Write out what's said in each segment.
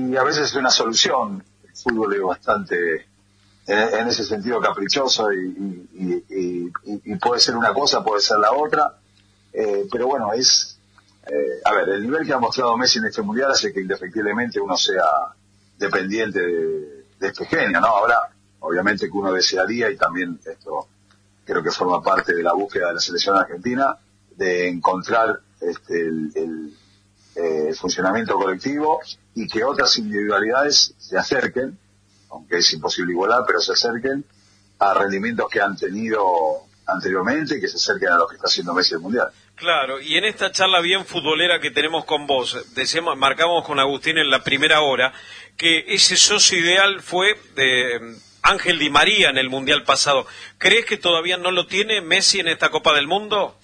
y a veces es una solución. El fútbol es bastante, en ese sentido, caprichoso y puede ser una cosa, puede ser la otra, pero bueno, a ver, el nivel que ha mostrado Messi en este mundial hace que indefectiblemente uno sea dependiente de este genio, ¿no? Ahora, obviamente que uno desearía, y también esto creo que forma parte de la búsqueda de la selección argentina, de encontrar el funcionamiento colectivo y que otras individualidades se acerquen, aunque es imposible igualar, pero se acerquen a rendimientos que han tenido anteriormente y que se acerquen a lo que está haciendo Messi el mundial. Claro, y en esta charla bien futbolera que tenemos con vos, marcamos con Agustín en la primera hora que ese socio ideal fue Ángel Di María en el mundial pasado. ¿Crees que todavía no lo tiene Messi en esta Copa del Mundo?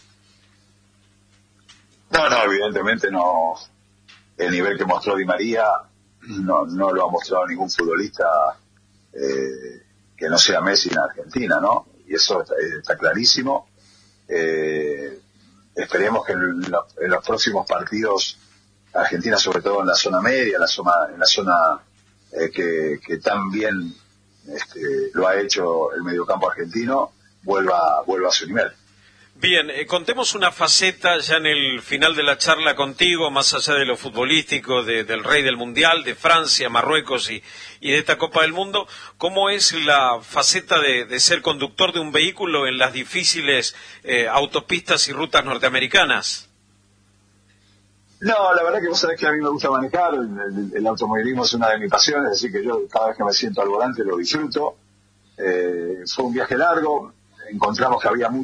No, evidentemente no. El nivel que mostró Di María no lo ha mostrado ningún futbolista que no sea Messi en Argentina, ¿no? Y eso está clarísimo. Esperemos que en los próximos partidos Argentina, sobre todo en la zona media, en la zona que tan bien lo ha hecho el mediocampo argentino, vuelva a su nivel. Bien, contemos una faceta ya en el final de la charla contigo, más allá de lo futbolístico, del rey del mundial, de Francia, Marruecos y de esta Copa del Mundo. ¿Cómo es la faceta de ser conductor de un vehículo en las difíciles autopistas y rutas norteamericanas? No, la verdad que vos sabés que a mí me gusta manejar, el automovilismo es una de mis pasiones, así que yo cada vez que me siento al volante lo disfruto. Fue un viaje largo, encontramos que había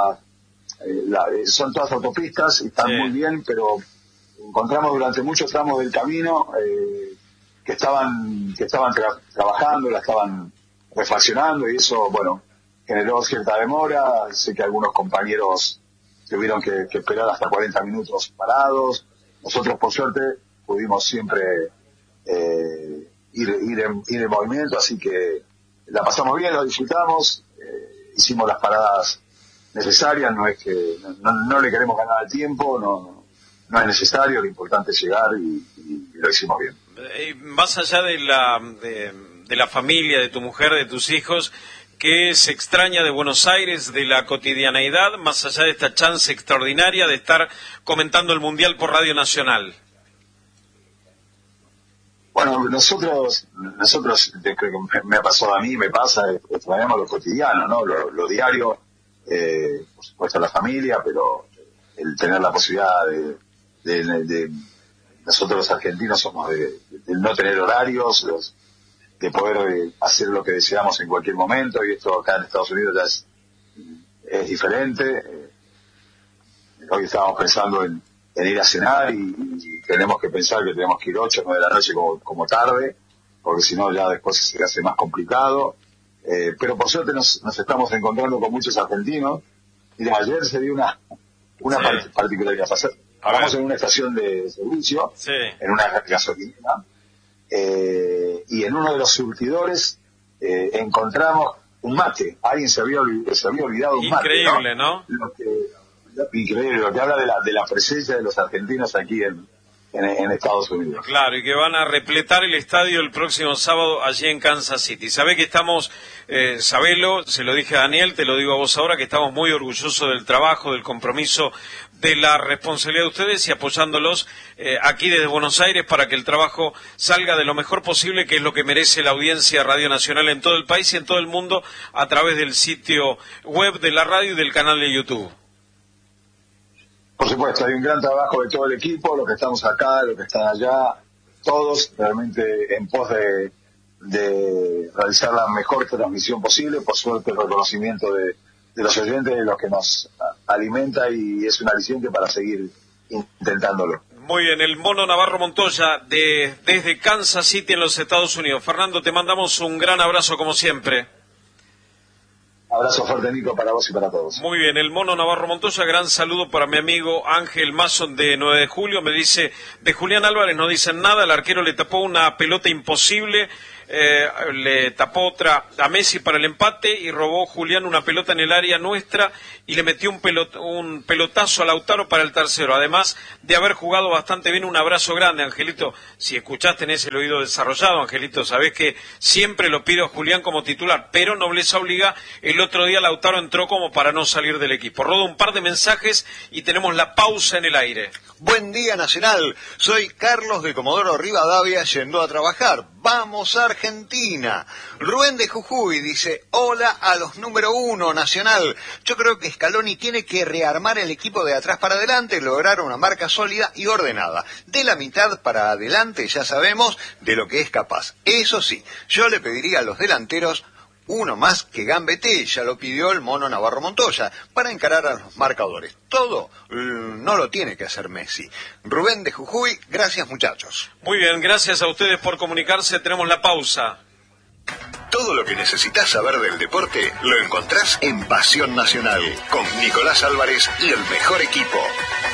son todas autopistas y están muy bien, pero encontramos durante muchos tramos del camino que estaban trabajando, la estaban refaccionando y eso, bueno, generó cierta demora. Sé que algunos compañeros tuvieron que esperar hasta 40 minutos parados. Nosotros, por suerte, pudimos siempre ir en movimiento, así que la pasamos bien, lo disfrutamos, hicimos las paradas necesarias, no es que no le queremos ganar al tiempo, no es necesario, lo importante es llegar y lo hicimos bien. Más allá de la familia, de tu mujer, de tus hijos, ¿qué se extraña de Buenos Aires, de la cotidianeidad, más allá de esta chance extraordinaria de estar comentando el Mundial por Radio Nacional? Bueno, nosotros creo que me ha pasado a mí, me pasa, extrañamos lo cotidiano, ¿no? Lo diario, por supuesto la familia, pero el tener la posibilidad de nosotros los argentinos somos de no tener horarios, de poder hacer lo que deseamos en cualquier momento, y esto acá en Estados Unidos ya es diferente. Hoy estábamos pensando en ir a cenar y tenemos que pensar que tenemos que ir 8 o 9 de la noche como tarde, porque si no ya después se hace más complicado. Pero por suerte nos estamos encontrando con muchos argentinos. Y ayer se dio una particularidad. Paramos en una estación de servicio, en una gasolinera, y en uno de los surtidores encontramos un mate. Alguien se había olvidado un mate. Increíble, ¿no? Increíble, lo que habla de la presencia de los argentinos aquí en Estados Unidos. Claro, y que van a repletar el estadio el próximo sábado allí en Kansas City. Sabé que estamos, sabelo, se lo dije a Daniel, te lo digo a vos ahora, que estamos muy orgullosos del trabajo, del compromiso, de la responsabilidad de ustedes y apoyándolos aquí desde Buenos Aires para que el trabajo salga de lo mejor posible, que es lo que merece la audiencia Radio Nacional en todo el país y en todo el mundo a través del sitio web de la radio y del canal de YouTube. Por supuesto, hay un gran trabajo de todo el equipo, los que estamos acá, los que están allá, todos realmente en pos de realizar la mejor transmisión posible. Por suerte el reconocimiento de los oyentes es lo que nos alimenta y es un aliciente para seguir intentándolo. Muy bien, el Mono Navarro Montoya desde Kansas City en los Estados Unidos. Fernando, te mandamos un gran abrazo como siempre. Abrazo fuerte, Nico, para vos y para todos. Muy bien, el Mono Navarro Montoya, gran saludo para mi amigo Ángel Mason de 9 de julio. Me dice, de Julián Álvarez no dicen nada, el arquero le tapó una pelota imposible le tapó otra a Messi para el empate y robó Julián una pelota en el área nuestra y le metió un pelotazo a Lautaro para el tercero, además de haber jugado bastante bien. Un abrazo grande, Angelito. Si escuchaste, tenés el oído desarrollado, Angelito, sabés que siempre lo pido a Julián como titular, pero nobleza obliga. El otro día Lautaro entró como para no salir del equipo. Rodo un par de mensajes y tenemos la pausa en el aire. Buen día, Nacional. Soy Carlos de Comodoro Rivadavia yendo a trabajar. ¡Vamos, Argentina! Rubén de Jujuy dice, hola a los número 1, Nacional. Yo creo que Scaloni tiene que rearmar el equipo de atrás para adelante, lograr una marca sólida y ordenada. De la mitad para adelante ya sabemos de lo que es capaz. Eso sí, yo le pediría a los delanteros uno más que gambetee, ya lo pidió el mono Navarro Montoya, para encarar a los marcadores. Todo no lo tiene que hacer Messi. Rubén de Jujuy, gracias muchachos. Muy bien, gracias a ustedes por comunicarse. Tenemos la pausa. Todo lo que necesitas saber del deporte lo encontrás en Pasión Nacional, con Nicolás Álvarez y el mejor equipo.